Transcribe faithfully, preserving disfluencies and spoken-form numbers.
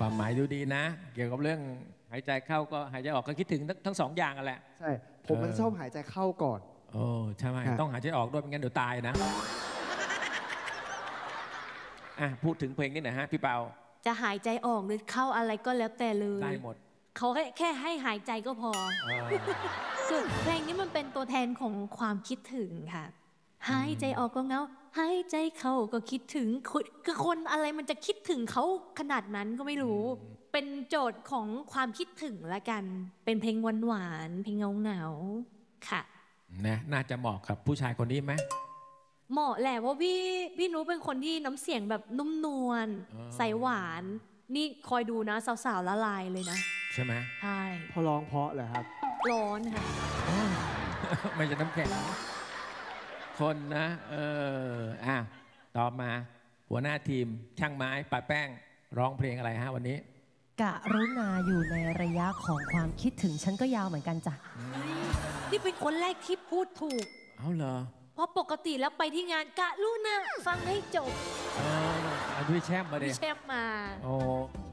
ความหมายดูดีนะ เกี่ยวกับเรื่องหายใจเข้าก็หายใจออกก็คิดถึงทั้งทั้งสองอย่างกันแหละใช่ผมมันชอบหายใจเข้าก่อนโอ้ใช่ไหมต้องหายใจออกด้วยไม่งั้นเดี๋ยวตายนะอ่ะพูดถึงเพลงนี้หน่อยฮะพี่เปาจะหายใจออกหรือเข้าอะไรก็แล้วแต่เลยได้หมดเขาแค่แค่ให้หายใจก็พอคือเพลงนี้มันเป็นตัวแทนของความคิดถึงค่ะหายใจออกก็เหงาหายใจเข้าก็คิดถึงคือคนอะไรมันจะคิดถึงเขาขนาดนั้นก็ไม่รู้เป็นโจทย์ของความคิดถึงละกันเป็นเพลงหวานหวานเพลงเงาเงาค่ะนะน่าจะเหมาะกับผู้ชายคนนี้ไหมเหมาะแหละเพราะพี่พี่นุ้เป็นคนที่น้ำเสียงแบบนุ่มนวลใสหวานนี่คอยดูนะสาวๆละลายเลยนะใช่ไหมใช่พอร้องเพราะเหรอครับร้อนค่ะไม่ใช่น้ำแข็งคนนะเอออ่ะต่อมาหัวหน้าทีมช่างไม้ปะแป้งร้องเพลงอะไรฮะวันนี้กรุณาอยู่ในระยะของความคิดถึงฉันก็ยาวเหมือนกันจ้ะนี่เป็นคนแรกที่พูดถูกเอาเหรอเพราะปกติแล้วไปที่งานกะรุณาฟังให้จบเออเอาด้วยแช่มมาดิแช่มมาโอ้